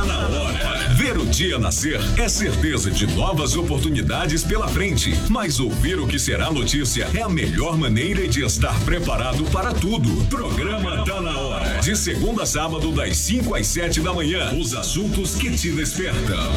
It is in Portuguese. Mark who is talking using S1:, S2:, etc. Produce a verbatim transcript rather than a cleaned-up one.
S1: Tá na hora. Ver o dia nascer é certeza de novas oportunidades pela frente. Mas ouvir o que será notícia é a melhor maneira de estar preparado para tudo. Programa Tá na Hora. De segunda a sábado, das cinco às sete da manhã. Os assuntos que te despertam.